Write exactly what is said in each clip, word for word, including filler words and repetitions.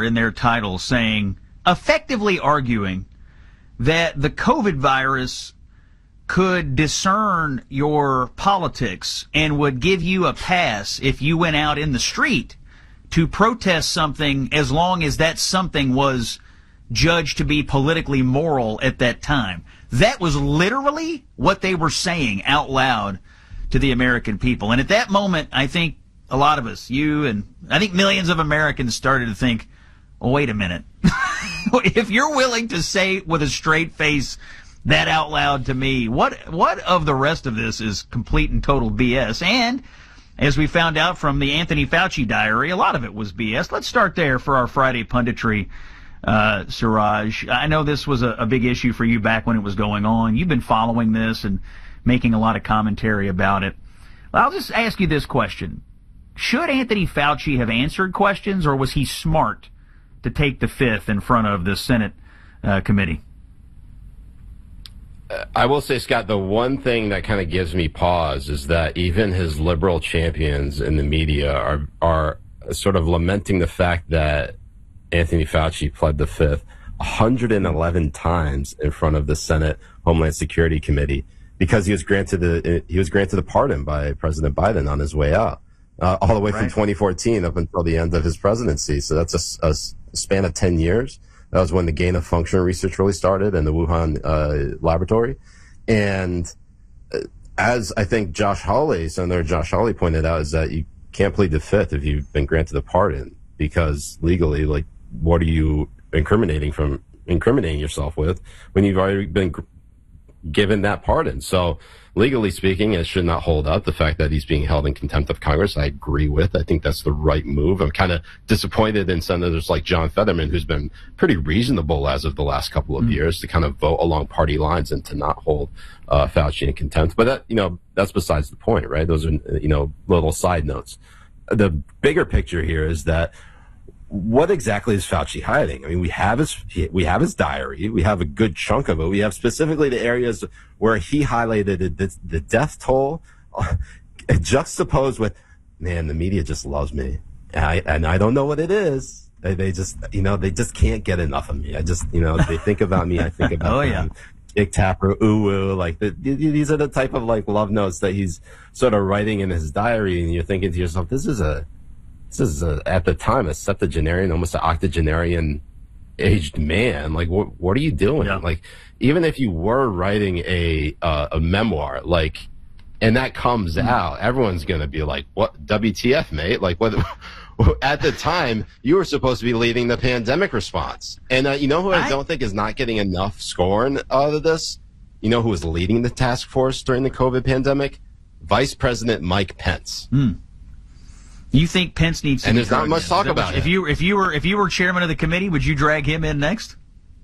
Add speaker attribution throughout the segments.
Speaker 1: letter in their title saying, effectively arguing that the COVID virus could discern your politics and would give you a pass if you went out in the street to protest something as long as that something was judged to be politically moral at that time. That was literally what they were saying out loud to the American people. And at that moment, I think a lot of us, you and I think millions of Americans started to think, well, wait a minute. If you're willing to say with a straight face that out loud to me, what what of the rest of this is complete and total B S? And as we found out from the Anthony Fauci diary, a lot of it was B S. Let's start there for our Friday punditry, uh, Siraj. I know this was a, a big issue for you back when it was going on. You've been following this and making a lot of commentary about it. I'll just ask you this question. Should Anthony Fauci have answered questions, or was he smart to take the fifth in front of the Senate uh, committee?
Speaker 2: I will say, Scott, the one thing that kind of gives me pause is that even his liberal champions in the media are are sort of lamenting the fact that Anthony Fauci pled the fifth one hundred eleven times in front of the Senate Homeland Security Committee because he was granted the he was granted the pardon by President Biden on his way out, uh, all the way right. from twenty fourteen up until the end of his presidency. So that's a, a span of ten years. That was when the gain of function research really started in the Wuhan uh, laboratory. And as I think Josh Hawley, Senator Josh Hawley pointed out, is that you can't plead the fifth if you've been granted a pardon, because legally, like, what are you incriminating from incriminating yourself with when you've already been given that pardon? So legally speaking, it should not hold up. The fact that he's being held in contempt of Congress, I agree with. I think that's the right move. I'm kind of disappointed in senators like John Fetterman, who's been pretty reasonable as of the last couple of mm. years, to kind of vote along party lines and to not hold uh, Fauci in contempt. But that, you know, that's besides the point, right? Those are, you know, little side notes. The bigger picture here is that what exactly is Fauci hiding? I mean, we have his we have his diary. We have a good chunk of it. We have specifically the areas where he highlighted the, the death toll, juxtaposed with, man, the media just loves me, and I, and I don't know what it is. They, they just, you know, they just can't get enough of me. I just, you know, they think about me. I think about
Speaker 1: oh yeah,
Speaker 2: Dick Tapper, ooh ooh. Like the, these are the type of like love notes that he's sort of writing in his diary, and you're thinking to yourself, this is a This is, a, at the time, a septuagenarian, almost an octogenarian aged man. Like, what, what are you doing?
Speaker 1: Yeah.
Speaker 2: Like, even if you were writing a, uh, a memoir, like, and that comes mm-hmm. out, everyone's going to be like, what, W T F, mate? Like, what, at the time, you were supposed to be leading the pandemic response. And, uh, you know who I, I don't think is not getting enough scorn out of this? You know who was leading the task force during the COVID pandemic? Vice President Mike Pence.
Speaker 1: Hmm. You think Pence needs to
Speaker 2: and
Speaker 1: be
Speaker 2: there's not much talk
Speaker 1: in.
Speaker 2: about
Speaker 1: if
Speaker 2: it.
Speaker 1: you if you were if you were chairman of the committee, would you drag him in next?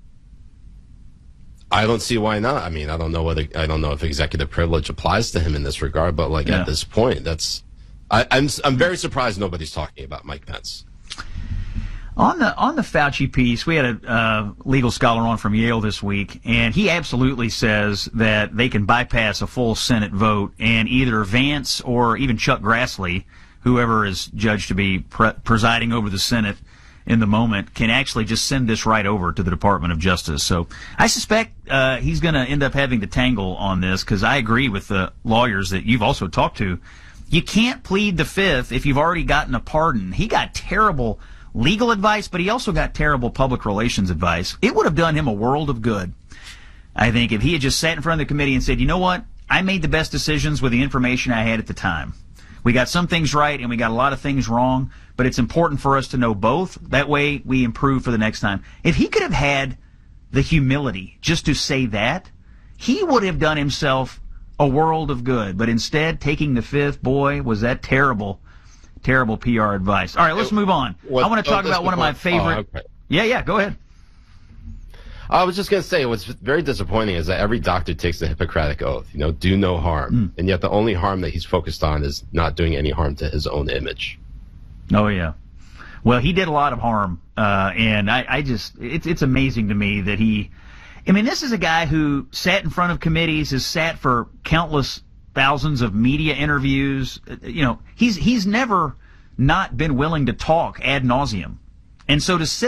Speaker 2: I don't see why not. I mean, I don't know whether I don't know if executive privilege applies to him in this regard, but like yeah. at this point, that's I, I'm I'm very surprised nobody's talking about Mike Pence.
Speaker 1: On the on the Fauci piece, we had a uh, legal scholar on from Yale this week, and he absolutely says that they can bypass a full Senate vote, and either Vance or even Chuck Grassley, whoever is judged to be pre- presiding over the Senate in the moment, can actually just send this right over to the Department of Justice. So I suspect uh, he's going to end up having to tangle on this, because I agree with the lawyers that you've also talked to. You can't plead the fifth if you've already gotten a pardon. He got terrible legal advice, but he also got terrible public relations advice. It would have done him a world of good, I think, if he had just sat in front of the committee and said, you know what, I made the best decisions with the information I had at the time. We got some things right and we got a lot of things wrong, but it's important for us to know both. That way we improve for the next time. If he could have had the humility just to say that, he would have done himself a world of good. But instead, taking the fifth, boy, was that terrible, terrible P R advice. All right, let's move on.
Speaker 2: What,
Speaker 1: I want to talk about one of my favorite.
Speaker 2: Oh, okay.
Speaker 1: Yeah, yeah, go ahead.
Speaker 2: I was just going to say, what's very disappointing is that every doctor takes the Hippocratic Oath, you know, do no harm. Mm. And yet the only harm that he's focused on is not doing any harm to his own image.
Speaker 1: Oh, yeah. Well, he did a lot of harm. Uh, and I, I just, it's, it's amazing to me that he, I mean, this is a guy who sat in front of committees, has sat for countless thousands of media interviews. You know, he's, he's never not been willing to talk ad nauseum. And so to sit